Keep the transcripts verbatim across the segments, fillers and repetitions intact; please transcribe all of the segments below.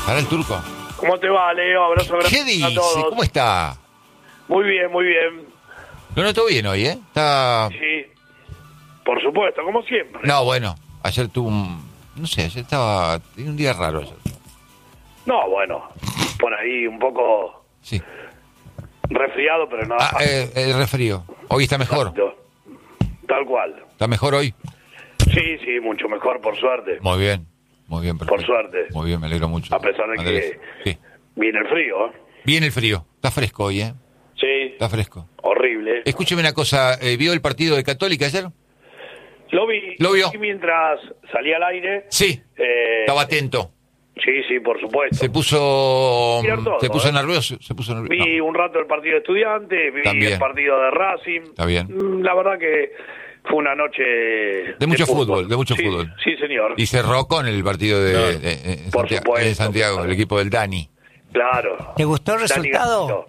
¿Para el Turco? ¿Cómo te va, Leo? Abrazo grande ¿Qué dice? a todos. ¿Cómo está? Muy bien, muy bien. Lo noto bien hoy, ¿eh? Está... Sí, por supuesto, como siempre. No, bueno, ayer tuvo un... No sé, ayer estaba... Tenía un día raro ayer. No, bueno, por ahí un poco Sí. resfriado, pero nada Ah, más. eh, el resfrío. Hoy está mejor. Exacto. Tal cual. ¿Está mejor hoy? Sí, sí, mucho mejor, por suerte. Muy bien. Muy bien, perfecto. Por suerte. Muy bien, me alegro mucho. A pesar de Andrés. que Sí. viene el frío, ¿eh? Viene el frío. Está fresco hoy, ¿eh? Sí, Está fresco. horrible. Escúcheme una cosa. eh, ¿Vio el partido de Católica ayer? Lo vi. ¿Lo vio? Y mientras salía al aire... Sí. eh, Estaba atento. Sí, sí, por supuesto. Se puso... Mirar todo, se puso ¿eh? nervioso. Se puso nervioso. Vi No, un rato el partido de Estudiantes, vi También. el partido de Racing. Está bien. Mm, La verdad que fue una noche... De mucho fútbol, de mucho Sí, fútbol. Sí, señor. Y cerró con el partido de, Claro. de- de- en Por Santiago, supuesto, en Santiago, claro. el equipo del Dani. Claro. ¿Te gustó el Dani resultado? Gatito.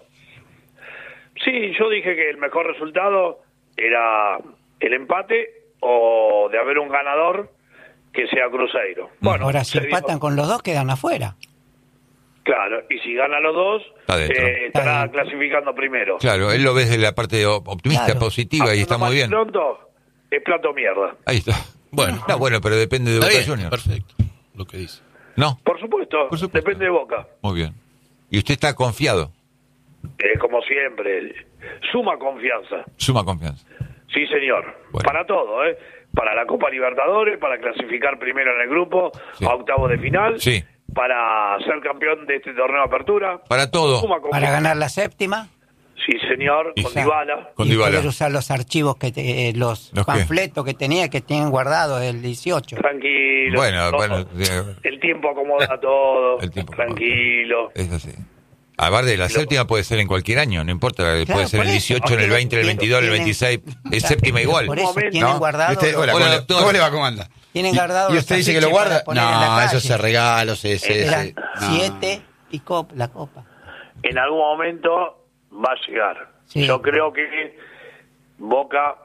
Sí, yo dije que el mejor resultado era el empate o de haber un ganador que sea Cruzeiro. Bueno, Ahora, si se dio- empatan con los dos, quedan afuera. Claro, y si gana los dos, Está dentro. eh, estará Está dentro. clasificando primero. Claro, él lo ves de la parte op- optimista, Claro. positiva, y está Hablando muy bien. más Pronto, es plato mierda. Ahí está. Bueno. No, bueno, pero depende de Está Boca bien, Juniors. perfecto, lo que dice. No, Por supuesto, Por supuesto. depende de Boca. muy bien. ¿Y usted está confiado? Eh, como siempre, suma confianza. Suma confianza. Sí, señor. Bueno. Para todo, ¿eh? Para la Copa Libertadores, para clasificar primero en el grupo, Sí. a octavos de final, Sí. para ser campeón de este torneo de apertura. Para todo. Suma Para confianza. ganar la séptima. Sí, señor, Y- con O sea, Dybala. Con y Dybala. poder usar los archivos, que te- eh, los, ¿Los qué? panfletos que tenía, que tienen guardados del dieciocho. Tranquilo. Bueno, todo. bueno, eh, El tiempo acomoda todo. el tiempo acomoda Tranquilo. es así. Aparte, la séptima puede ser en cualquier año, no importa, puede Claro, ser por el eso. dieciocho, en el Tienen- veinte, en el veintidós, en el tienen- veintiséis, es Claro, séptima igual. Por eso Momento. tienen ¿no? guardado. Y usted, hola, Hola, ¿cómo, le, doctor. ¿cómo le va? ¿Cómo anda? Tienen Y- guardado ¿Y los usted dice que lo afiches para guarda? poner en la No, calle. eso es regalos, ese, Eran ese. no. siete y cop, la copa. En algún momento va a llegar. Sí. Yo creo que Boca,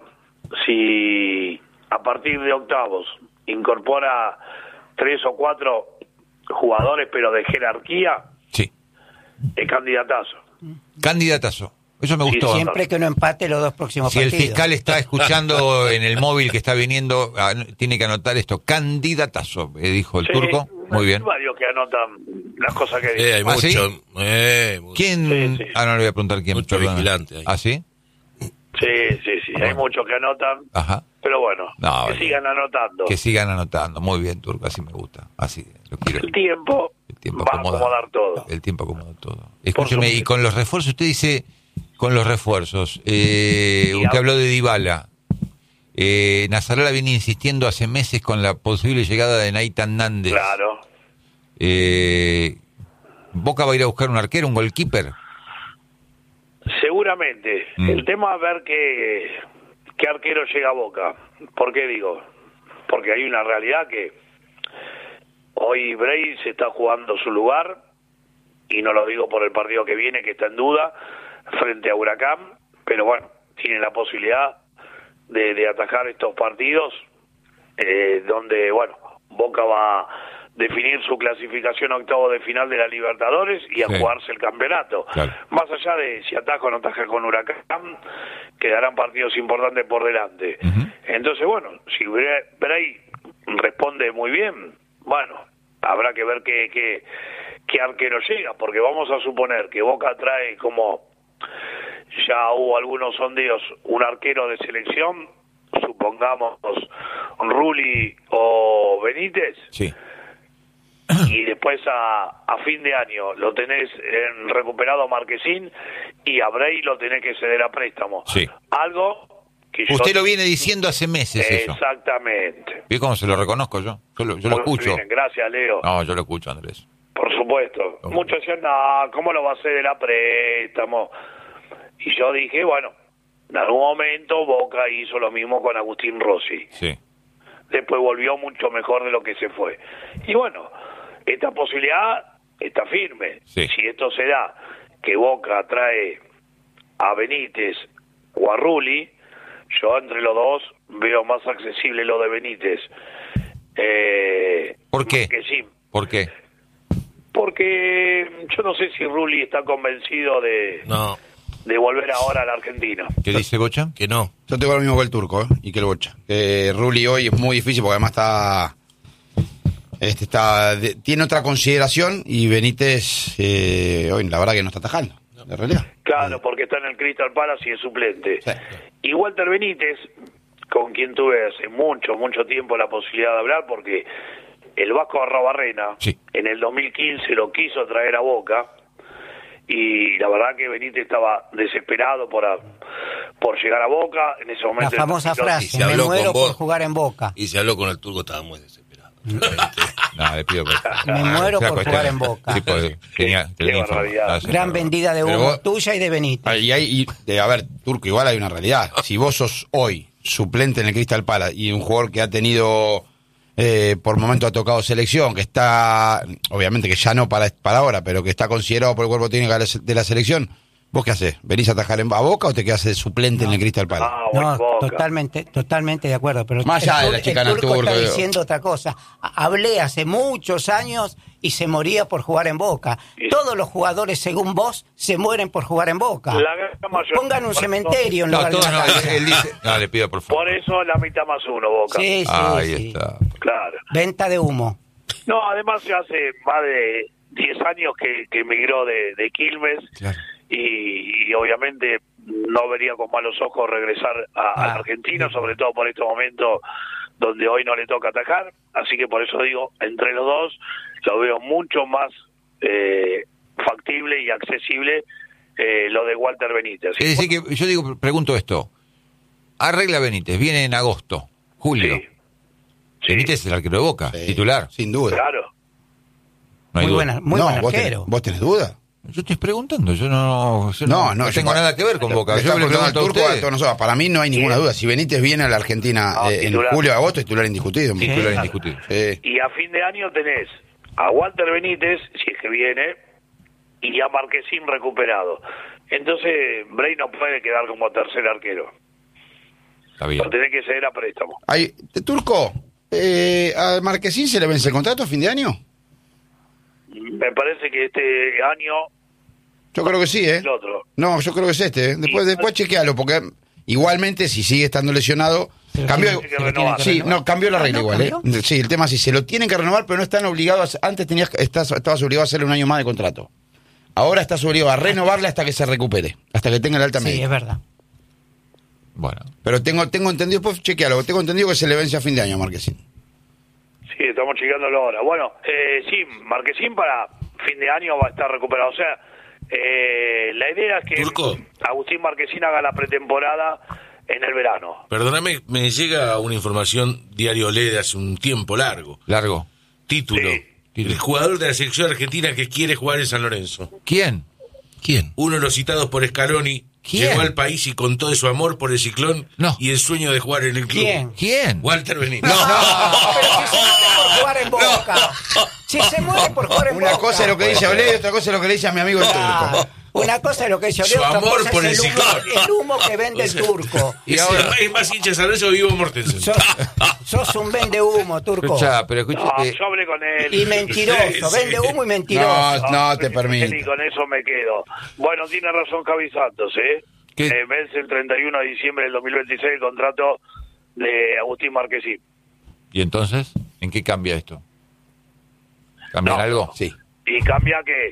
si a partir de octavos incorpora tres o cuatro jugadores, pero de jerarquía, Sí. es candidatazo. Candidatazo. Eso me gustó. Siempre que no empate los dos próximos Si el partidos. fiscal está escuchando en el móvil que está viniendo, ah, tiene que anotar esto. Candidatazo, eh, dijo el Sí, turco. Muy bien. Hay varios que anotan las cosas que Eh, dicen. hay ¿Ah, sí? mucho, eh, mucho. ¿Quién? Sí, sí. Ah, no le voy a preguntar quién. Mucho perdona. vigilante ahí. ¿Ah, sí? Sí, sí, sí. Hay muchos que anotan, Ajá. pero bueno, No, que bien. sigan anotando. Que sigan anotando. Muy bien, turco, así me gusta. Así, lo quiero. El tiempo, El tiempo va a acomoda. acomodar todo. El tiempo acomoda todo. Escúcheme, y supuesto. con los refuerzos, usted dice, con los refuerzos, eh, Y usted a- habló de Dybala. Eh, Nasarala viene insistiendo hace meses con la posible llegada de Naitan Nández. Claro. Eh, ¿Boca va a ir a buscar un arquero, un goalkeeper? Seguramente. Mm. El tema es ver qué, qué arquero llega a Boca. ¿Por qué digo? Porque hay una realidad que hoy Bray se está jugando su lugar, y no lo digo por el partido que viene, que está en duda, frente a Huracán, pero bueno, tiene la posibilidad de, de atajar estos partidos, eh, donde, bueno, Boca va a definir su clasificación a octavo de final de la Libertadores y a Sí. jugarse el campeonato. Claro. Más allá de si ataja o no ataja con Huracán, quedarán partidos importantes por delante. Ujú. Entonces, bueno, si Bra- Bray responde muy bien, bueno, habrá que ver qué, qué, qué arquero llega, porque vamos a suponer que Boca trae, como ya hubo algunos sondeos, un arquero de selección, supongamos Rulli o Benítez, Sí. y después a, a fin de año lo tenés en recuperado a Marquesín, y a Bray lo tenés que ceder a préstamo. Sí. Algo que yo- Usted lo viene diciendo hace meses eso. Exactamente. ¿Vio cómo se lo reconozco yo? Yo lo, yo lo Muy escucho. bien, gracias, Leo. No, yo lo escucho, Andrés. Por supuesto. No. Muchos decían, no, ¿cómo lo va a hacer de la préstamo? Y yo dije, bueno, en algún momento Boca hizo lo mismo con Agustín Rossi. Sí. Después volvió mucho mejor de lo que se fue. Y bueno, esta posibilidad está firme. Sí. Si esto se da, que Boca trae a Benítez o a Rulli, yo entre los dos veo más accesible lo de Benítez. Eh, ¿Por qué? Que sí, ¿Por qué? Porque yo no sé si Rulli está convencido de, No, de volver ahora a la Argentina. ¿Qué dice Bocha? que no. Yo tengo lo mismo que el turco, ¿eh? Y que el Bocha. Que Rulli hoy es muy difícil porque además está... Este está de- tiene otra consideración y Benítez eh, hoy la verdad que no está atajando, de realidad. Claro, porque está en el Crystal Palace y es suplente. Sí. Y Walter Benítez, con quien tuve hace mucho, mucho tiempo la posibilidad de hablar, porque el Vasco Arrobarrena Sí. en el dos mil quince lo quiso traer a Boca, y la verdad que Benítez estaba desesperado por, a- por llegar a Boca. En ese La momento famosa Y frase, se me habló muero con vos. por jugar en Boca. Y se habló con el turco, estaba muy desesperado. No, le pido que... Me muero Esa por cuestión, jugar en Boca. tipo de- tenía- Qué tenía barbaridad. información. Gran vendida de Pero humo vos- tuya y de Benítez. Ah, Y hay, y, de, a ver, Turco, igual hay una realidad. Si vos sos hoy suplente en el Crystal Palace y un jugador que ha tenido, eh, por momento ha tocado selección, que está, obviamente que ya no para, para ahora, pero que está considerado por el cuerpo técnico de la, de la selección, ¿vos qué haces? ¿Venís a atajar en, a Boca o te quedás de suplente en el Crystal Palace? Ah, bueno, No, Boca. totalmente, totalmente de acuerdo. Pero Más allá el de la tur- chicana el turco turca, está digo. diciendo otra cosa. Ha- Hablé hace muchos años y se moría por jugar en Boca. Sí. Todos los jugadores, según vos, se mueren por jugar en Boca. La gran mayoría. Pongan un cementerio en No, lugar de todos una no, cancha. él dice... No, le pido por favor. Por eso la mitad más uno, Boca. Sí, sí, Ahí sí. está. Claro. Venta de humo. No, además ya hace más de diez años que, que emigró de, de Quilmes, Claro. y, y obviamente no vería con malos ojos regresar a, a la Ah, Argentina, sí. sobre todo por este momento donde hoy no le toca atacar. Así que por eso digo, entre los dos lo veo mucho más eh, factible y accesible eh, lo de Walter Benítez. Es decir, que yo digo, pregunto esto. Arregla Benítez, viene en agosto, julio. Sí. Sí, Benítez es el arquero de Boca, Sí, titular. Sin duda. claro. No hay Muy duda. buena, muy no, buen vos, tenés, arquero. ¿vos tenés duda? Yo estoy preguntando, yo no, yo No, no, no, no yo tengo pa- nada que ver con Boca. Le Yo estamos le preguntando pregunto a al turco a ustedes. todos nosotros. Para mí no hay ninguna Sí. duda. Si Benítez viene a la Argentina No, eh, en titular. julio, agosto, es titular indiscutido. Sí. Titular indiscutible. Sí. Y a fin de año tenés a Walter Benítez, si es que viene, y a Marquesín recuperado. Entonces, Bray no puede quedar como tercer arquero. Está bien. Lo tenés que ceder a préstamo. Hay, eh, Turco, eh, ¿a Marquesín se le vence el contrato a fin de año? Me parece que este año Yo creo que sí, ¿eh? el otro. No, yo creo que es este. ¿eh? Después, Sí. después chequealo, porque igualmente si sigue estando lesionado, Se lo cambió. tiene- que se lo tiene renovar. que Sí, renovar. no, cambió la Ah, regla ¿no igual, ¿eh? cambió? Sí, el tema sí, se lo tienen que renovar, pero no están obligados. a- Antes tenías, estás, estabas obligado a hacerle un año más de contrato. Ahora estás obligado a renovarle hasta que se recupere, hasta que tenga el alta Sí, médica. es verdad. Bueno, Pero tengo, tengo entendido, pues chequealo, tengo entendido que se le vence a fin de año a Marquesín. Sí, estamos chequeándolo ahora. Bueno, eh, sí, Marquesín para fin de año va a estar recuperado. O sea, eh, la idea es que Turco. Agustín Marquesín haga la pretemporada en el verano. Perdóname, me llega una información Diario Le de hace un tiempo largo. largo. Título. Sí. El jugador de la selección argentina que quiere jugar en San Lorenzo. ¿Quién? ¿Quién? Uno de los citados por Scaloni. ¿Quién? Llegó al país y contó de su amor por el Ciclón No. y el sueño de jugar en el club. ¿Quién? ¿Quién? Walter Benítez. Pero si se muere por jugar en Boca. Si se muere por jugar en Una Boca. cosa es lo que dice Olé y otra cosa es lo que le dice a mi amigo el Ah, turco. una cosa es lo que dice Olé, Su otra amor cosa por es el el humo, ciclón. el humo que vende el turco. Y Y ahora ahora- es más hincha de San Lorenzo que Vivo Mortensen. Sos, sos un vende humo, turco. Escucha, pero escucha, No, eh, yo hablé con él. Y mentiroso, Sí, sí. vende humo y mentiroso. No, no te Y permito. con eso me quedo. Bueno, tiene razón Javi Santos, ¿eh? ¿Qué? Eh, vence el treinta y uno de diciembre del dos mil veintiséis el contrato de Agustín Marquesín. ¿y entonces? ¿En qué cambia esto? ¿Cambia No. algo? Sí. Y cambia que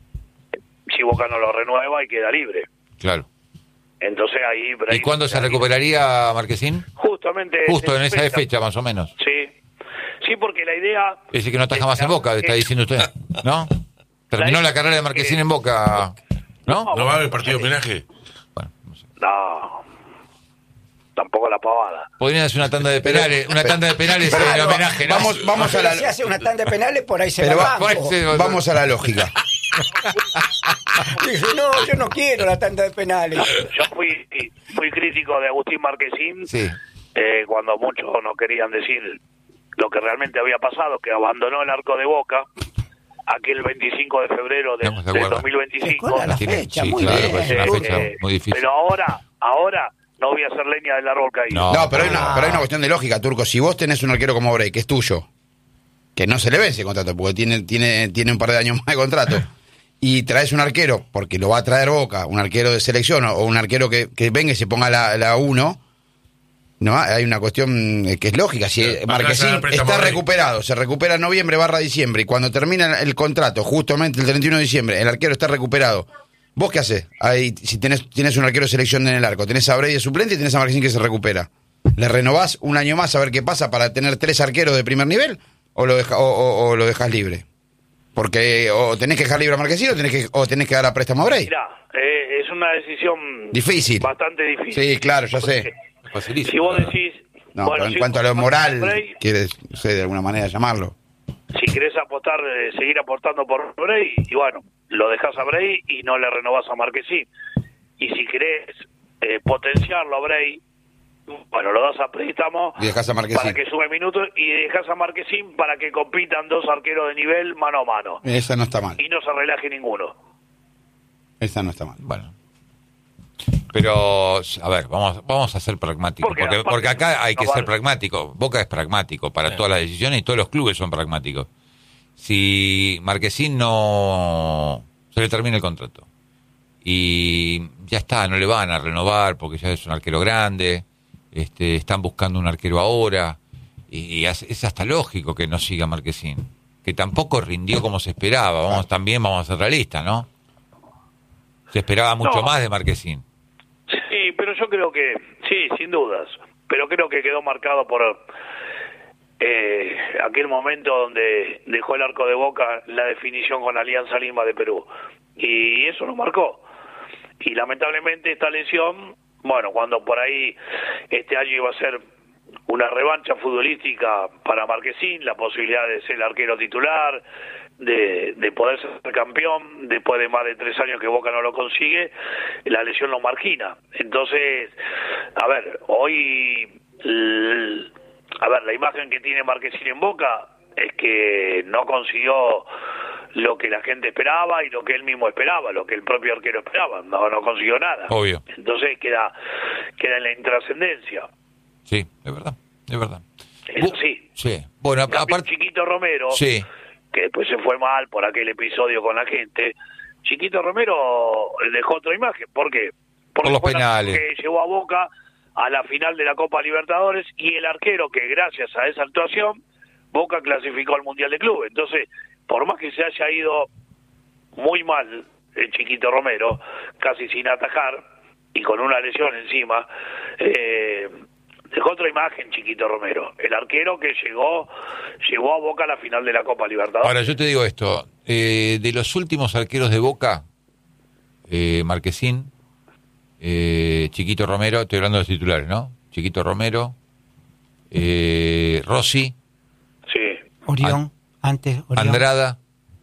si Boca no lo renueva y queda libre. Claro. Entonces ahí... Bray- ¿Y cuándo se recuperaría Marquesín? Justamente... Justo en esa fecha. fecha, más o menos. Sí. Sí, porque la idea... Es decir, que no ataja más en Boca, está diciendo usted, ¿no? Terminó la carrera de Marquesín en Boca, ¿no? ¿No va a haber partido de homenaje? Bueno, no sé. No. Tampoco la pavada. Podrían hacer una tanda de penales, una tanda de penales en Pero, homenaje, ¿no? vamos, vamos a Pero si la, hace una tanda de penales, por ahí se Pero va va- al banco. pues, eh, vamos a la lógica. Dice, no, yo no quiero la tanda de penales. Yo fui fui crítico de Agustín Marquesín Sí. eh, cuando muchos no querían decir lo que realmente había pasado, que abandonó el arco de Boca aquel veinticinco de febrero de, Estamos de del acuerdo. dos mil veinticinco. Recuerda la Tiene- fecha, sí, muy claro, bien. pues es una Eh, fecha eh, muy difícil. Pero ahora, ahora no voy a hacer leña del árbol caído. No. No, pero hay, una, Ah. pero hay una cuestión de lógica, Turco. Si vos tenés un arquero como Bray, que es tuyo, que no se le vence el contrato, porque tiene, tiene, tiene un par de años más de contrato, y traes un arquero, porque lo va a traer Boca, un arquero de selección, o un arquero que, que venga y se ponga la, la uno, no, hay una cuestión que es lógica. Si Sí, Marquesín está recuperado, se recupera en noviembre barra diciembre, y cuando termina el contrato, justamente el treinta y uno de diciembre, el arquero está recuperado. ¿Vos qué haces? Ahí, si tenés, tenés un arquero de selección en el arco, tenés a Brey de suplente y tenés a Marquesín que se recupera. ¿Le renovás un año más a ver qué pasa para tener tres arqueros de primer nivel? ¿O lo, deja, o, o, o lo dejás libre? Porque o tenés que dejar libre a Marquesín o tenés que, o tenés que dar a préstamo a Brey. Mirá, eh, es una decisión difícil. Bastante difícil. Sí, claro, ya sé. Facilísimo. Si vos decís... No, bueno, pero en si cuanto a lo moral, Brey, quieres, no sé, de alguna manera llamarlo. si querés apostar, eh, seguir apostando por Brey, y bueno, lo dejás a Brey y no le renovás a Marquesín. Y si querés eh, potenciarlo a Brey, bueno, lo das a préstamo Y dejás a Marquesín. para que sume minutos y dejás a Marquesín para que compitan dos arqueros de nivel mano a mano. Esa no está mal. Y no se relaje ninguno. Esa no está mal. Bueno. Pero, a ver, vamos vamos a ser pragmáticos. Porque Porque, aparte porque acá hay que no ser vale. pragmático. Boca es pragmático para todas las decisiones y todos los clubes son pragmáticos. Si Marquesín no... se le termina el contrato. Y ya está, no le van a renovar porque ya es un arquero grande. Este, están buscando un arquero ahora. Y, y es, es hasta lógico que no siga Marquesín. Que tampoco rindió como se esperaba. Vamos también, vamos a ser realistas, ¿no? Se esperaba mucho No. más de Marquesín. Sí, pero yo creo que, sí, sin dudas, pero creo que quedó marcado por eh, aquel momento donde dejó el arco de Boca la definición con Alianza Lima de Perú, y eso lo marcó. Y lamentablemente esta lesión, bueno, cuando por ahí este año iba a ser una revancha futbolística para Marquesín, la posibilidad de ser el arquero titular, de, de poder ser campeón, después de más de tres años que Boca no lo consigue, la lesión lo margina. Entonces, a ver, hoy, l- a ver, la imagen que tiene Marquesín en Boca es que no consiguió lo que la gente esperaba y lo que él mismo esperaba, lo que el propio arquero esperaba, no, no consiguió nada. Obvio. Entonces queda, queda en la intrascendencia. Sí, es verdad, es verdad. Eso Bu- sí. Sí. Bueno, También aparte... Chiquito Romero, Sí. que después se fue mal por aquel episodio con la gente, Chiquito Romero dejó otra imagen. ¿Por qué? Porque Por los fue la penales. que llevó a Boca a la final de la Copa Libertadores, y el arquero que gracias a esa actuación Boca clasificó al Mundial de Clubes. Entonces, por más que se haya ido muy mal el Chiquito Romero, casi sin atajar y con una lesión encima, eh, dejó otra imagen Chiquito Romero, el arquero que llegó llevó a Boca a la final de la Copa Libertadores. Ahora, yo te digo esto. Eh, de los últimos arqueros de Boca, eh, Marquesín, eh, Chiquito Romero, estoy hablando de los titulares, ¿no? Chiquito Romero, eh, Rossi, Sí. Orión, antes Orión. Andrada.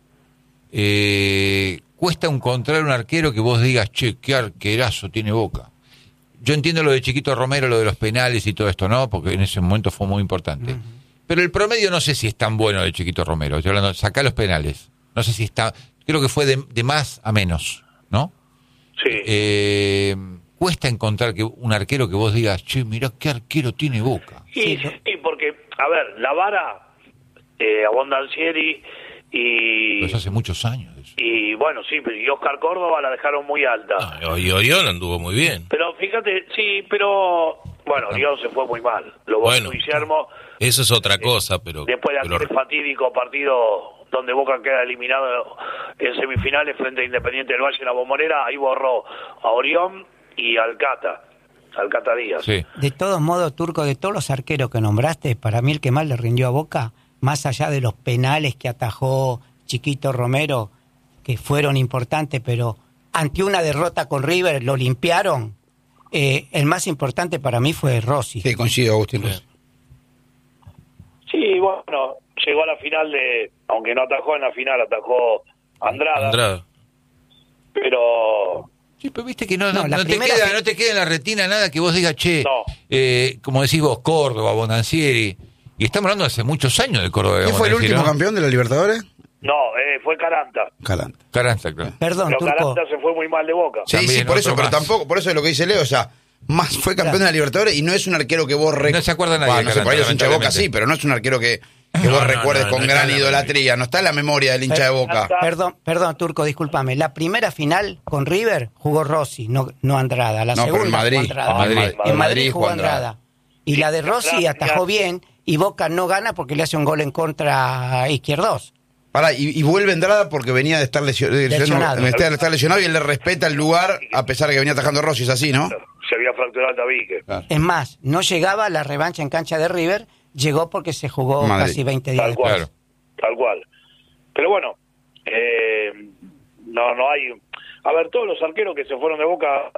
Eh, cuesta encontrar un arquero que vos digas, che, qué arquerazo tiene Boca. Yo entiendo lo de Chiquito Romero, lo de los penales y todo esto, ¿no? Porque en ese momento fue muy importante. Uh-huh. Pero el promedio no sé si es tan bueno de Chiquito Romero. Estoy hablando, sacá los penales. No sé si está... Creo que fue de, de más a menos, ¿no? Sí. Eh, cuesta encontrar que un arquero que vos digas, che, mirá qué arquero tiene Boca. Y, Sí, sí, porque, a ver, la vara, eh, Abondancieri y... Pues hace muchos años eso. Y bueno, sí, pero y Oscar Córdoba la dejaron muy alta. No, y Orión anduvo muy bien. Pero fíjate, sí, pero... Bueno, Orión se fue muy mal. Lo Bueno, Guillermo, eso es otra cosa, pero... después de aquel pero- fatídico partido donde Boca queda eliminado en semifinales frente a Independiente del Valle en la Bombonera, ahí borró a Orión y al Cata, al Cata Díaz. Sí. De todos modos, Turco, de todos los arqueros que nombraste, para mí el que más le rindió a Boca, más allá de los penales que atajó Chiquito Romero, que fueron importantes, pero ante una derrota con River lo limpiaron, eh, el más importante para mí fue Rossi. Sí, coincido, Agustín. Bien. Sí, bueno, llegó a la final de, aunque no atajó en la final, atajó Andrada, Andrada. pero Sí, pero viste que no, No, no, la no te primera queda, fe- no te queda en la retina nada que vos digas, che, No. eh, como decís vos, Córdoba, Bondancieri. Y estamos hablando de hace muchos años de Córdoba. ¿Quién fue el Bondancieri, último ¿no? campeón de la Libertadores? no, eh, fue Caranta. Calante. Carranza, claro. Perdón, Pero Turco. Caranta se fue muy mal de Boca. Sí, También sí, por eso, otro pero más. tampoco, por eso es lo que dice Leo, o sea, más fue campeón Claro. de la Libertadores y no es un arquero que vos... Rec... No se acuerda nadie Bueno, de no sé, por ahí Calante, los hinchas de Boca lamentablemente. sí, pero no es un arquero que, que vos No, no, recuerdes no, con no gran está en la idolatría. No está en la memoria del hincha de Boca. Perdón, perdón, Turco, discúlpame. La primera final con River jugó Rossi, no, no Andrada. La No, pero segunda en Madrid. jugó Andrada. En Madrid. En Madrid, En Madrid jugó jugó Andrada. Andrada. Y la de Rossi Andrada atajó tenía- bien y Boca no gana porque le hace un gol en contra a Izquierdos. Pará, y, y vuelve Andrada porque venía de estar lesio- de Lesionado. de estar- de estar lesionado y él le respeta el lugar a pesar de que venía atajando Rossi, es así, ¿no? Se había fracturado el tabique. Claro. Es más, no llegaba a la revancha en cancha de River, llegó porque se jugó Madrid. casi veinte días Tal después. cual. Tal cual. Pero bueno, eh, no, no hay... A ver, todos los arqueros que se fueron de Boca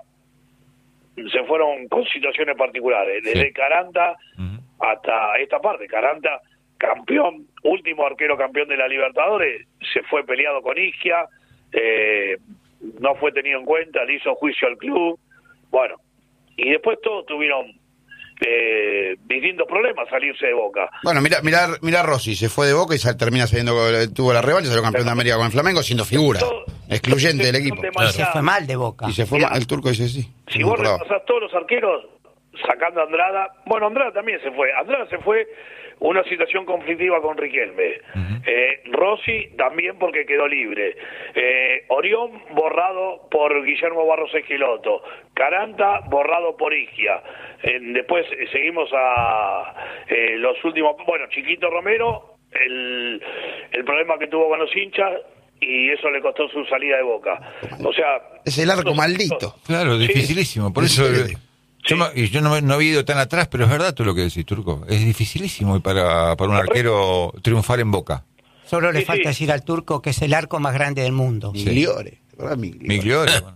se fueron con situaciones particulares. Desde Sí. Caranta Ujú. hasta esta parte. Caranta, campeón, último arquero campeón de la Libertadores, se fue peleado con Isquia, eh, no fue tenido en cuenta, le hizo juicio al club. Bueno, y después todos tuvieron eh, distintos problemas salirse de Boca. Bueno, mira, mira, mira Rossi, se fue de Boca y sal- termina saliendo, tuvo la revancha, salió campeón de América con el Flamengo siendo figura, Todo- excluyente del equipo. demasiado- Se fue mal de Boca. Y se fue, Mirá. ma- el turco dice sí. Si no vos me acordaba. repasás todos los arqueros, sacando a Andrada, bueno, Andrada también se fue. Andrada se fue una situación conflictiva con Riquelme. eh, Rossi también porque quedó libre. Eh, Orión borrado por Guillermo Barros Esqueloto. Caranta borrado por Isquia. Eh, después eh, seguimos a eh, los últimos, bueno, Chiquito Romero, el, el problema que tuvo con los hinchas y eso le costó su salida de Boca. O sea... Es el arco maldito. Claro, Sí. dificilísimo. Por eso Sí. eh, yo, me- y yo no, no había ido tan atrás, pero es verdad tú lo que decís, Turco. Es dificilísimo para, para un arquero triunfar en Boca. Solo le Sí, falta sí. decir al Turco que es el arco más grande del mundo. Migliore, ¿verdad? Migliore. Migliore. bueno.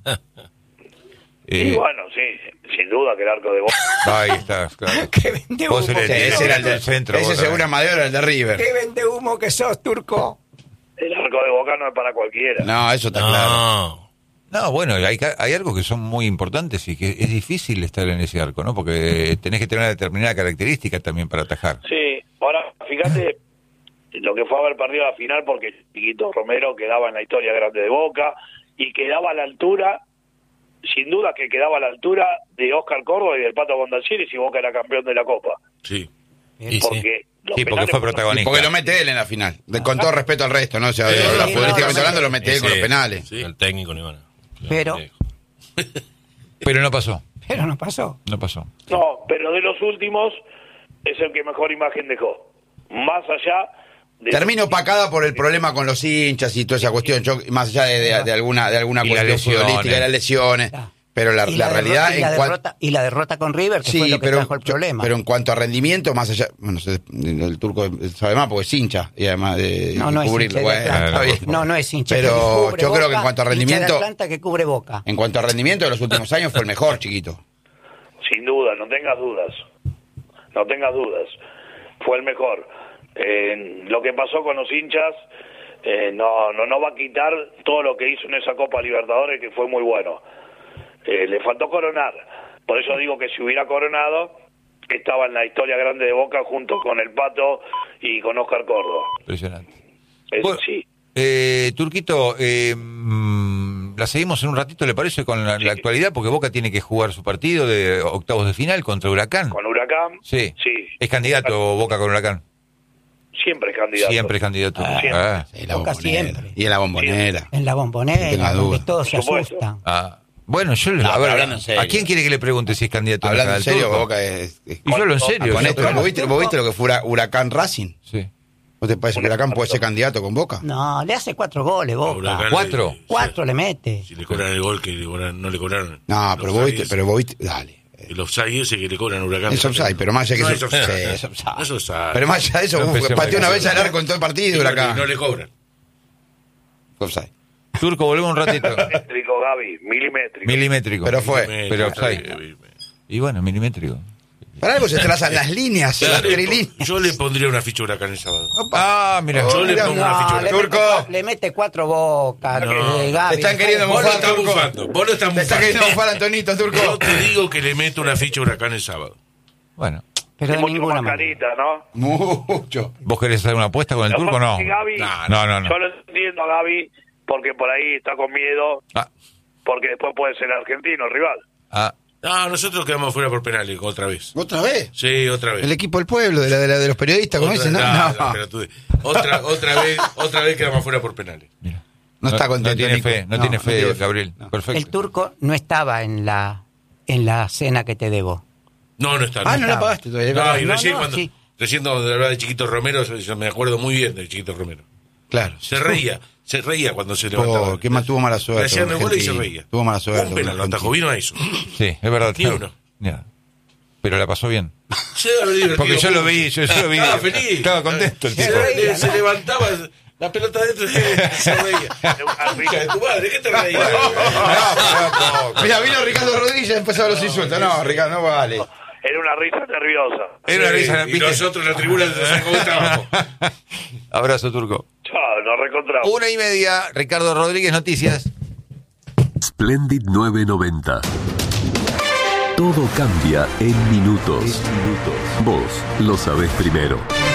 Y Eh, bueno, sí, sin duda que el arco de Boca... ahí está, claro. Que vende Vos humo, eres- Sí, que ese sos. era el del centro, Ese vos según también. Amadeo era el de River. Que vende humo que sos, Turco. El arco de Boca no es para cualquiera. No, eso está claro. No. No, bueno, hay, ca- hay algo que son muy importantes y que es difícil estar en ese arco, ¿no? Porque tenés que tener una determinada característica también para atajar. Sí, ahora fíjate lo que fue haber perdido la final porque Chiquito Romero quedaba en la historia grande de Boca y quedaba a la altura, sin duda que quedaba a la altura de Oscar Córdoba y del Pato Bondancieri si Boca era campeón de la Copa. Sí. Y sí. Porque los Sí, porque penales fue fueron- protagonista. Porque lo mete él en la final. De- con todo respeto al resto, ¿no? O sea, de- Sí, futbolísticamente no, no, hablando, lo mete él con Ese- los penales. Sí, el técnico, ni bueno. Pero- Pero no pasó, Pero no pasó. no pasó. No, pero de los últimos es el que mejor imagen dejó. Más allá de... Termino opacada por el problema con los hinchas y toda esa cuestión, yo, más allá de, de- de alguna de alguna Y las cuestión lesiones. futbolística, de las lesiones. Ah. Pero la, Y la derrota- realidad y la, en cuan- derrota, y la derrota con River, que sí, fue lo que pero, trajo el yo- problema. pero en cuanto a rendimiento, más allá, bueno, se- el turco sabe más porque es hincha y además de no, no es cubrirlo, hincha de bueno, Atlanta. está bien. No, no es hincha. Pero que cubre yo creo que Boca, en cuanto a hincha de rendimiento, Atlanta que cubre Boca. en cuanto a rendimiento de los últimos años fue el mejor, chiquito. Sin duda, no tengas dudas. No tengas dudas. Fue el mejor. Eh, lo que pasó con los hinchas eh, no, no, no va a quitar todo lo que hizo en esa Copa Libertadores, que fue muy bueno. Eh, le faltó coronar. Por eso digo que si hubiera coronado, estaba en la historia grande de Boca junto con el Pato y con Oscar Córdoba. Impresionante. Es- Bueno, sí. eh, Turquito, eh, mm, la seguimos en un ratito, ¿le parece? Con la, la actualidad, porque Boca tiene que jugar su partido de octavos de final contra Huracán. Con Huracán, Sí. sí. ¿Es candidato Boca con Huracán? Siempre es candidato. Siempre es candidato. Siempre. Ah, Sí, la Boca bombonera. siempre. Y en la bombonera. En la bombonera, No tenga donde duda. todos se Por supuesto. asustan. ah. Bueno, yo le No, a pero ver, hablando en serio. ¿a quién quiere que le pregunte si es candidato? Hablando al en serio, Turco? Boca es... es- Y yo hablo en serio. con yo- esto, ¿vos viste, vos viste lo que fue Hura- Huracán Racing? Sí. ¿No te parece que Huracán puede ser candidato con Boca? No, le hace cuatro goles, A Boca. Huracán ¿Cuatro? le- Cuatro le mete. Si le cobran el gol que le cobran- no le cobraron. No, El pero vos viste, offside pero vos viste, dale. ese- El offside ese que le cobran a Huracán. Es offside, pero más allá que No eso- es offside. sí, es offside. No es offside. Pero más allá de eso, No uf, empecemos pateó una con vez eso. al arco en todo el partido Huracán. No le cobran. Offside. Turco, volvemos un ratito. Milimétrico, Gaby, milimétrico. Milimétrico. Pero fue. Pero offside. Y bueno, milimétrico. Para algo se trazan las líneas, las Yo le- trilíneas. Yo le pondría una ficha a Huracán el sábado. Ah, mira. Yo le mira, pongo una ficha a le, Huracán. mete, Turco. cua- le mete cuatro bocas. No. eh, Gaby. Te están queriendo Vos lo mofar, estás Turco. bufando. Vos lo estás Te está queriendo bufando. mofar Antonito, Turco. Yo te digo que le meto una ficha a Huracán el sábado. Bueno, Pero Es de mucho ninguna más manera. carita, ¿no? Mucho. ¿vos querés hacer una apuesta con el Lo Turco o que no? pasa es que Gaby- No, no, no. no. Yo lo entiendo a Gaby porque por ahí está con miedo, Ah, porque después puede ser argentino el rival. ah, No, nosotros quedamos fuera por penales otra vez. ¿Otra vez? Sí, otra vez. El equipo del pueblo, de, la, de, la, de los periodistas, como Otra- dicen, ¿no? no, No, no, pero tú- otra, otra vez, otra vez quedamos fuera por penales. Mira. No está contento, No tiene Nico. fe, no, No, tiene no fe, tiene fe. Gabriel. No. Perfecto. El Turco no estaba en la en la cena que te debo. No, no está. Ah, no la estaba. pagaste todavía. No, y No, recién no, cuando, sí. recién cuando hablaba de Chiquito Romero, yo, yo me acuerdo muy bien de Chiquito Romero. Claro. Se reía, se reía cuando se levantaba. Oh, qué mal tuvo mala suerte. Le hacían el gol y se Argentina. reía. Tuvo mala suerte. Un penal, lo Argentina. atajó, vino a eso. Sí, es verdad. Ni uno. Ya. Pero la pasó bien. Se debe haber divertido Porque yo lo mucho. vi, yo, yo lo vi. Estaba feliz. Estaba contento el Se, tipo. re- se levantaba la pelota adentro y se reía. Concha de tu madre, ¿qué te reías? Mira, vino Ricardo Rodríguez y empezó a los insultos. No, Ricardo, no vale. Era una risa nerviosa. Era una risa, y ¿viste? nosotros en la tribuna nos estábamos. Abrazo, Turco. Chao, nos reencontramos. Una y media, Ricardo Rodríguez, noticias. Splendid nueve noventa. Todo cambia en minutos. Vos lo sabés primero.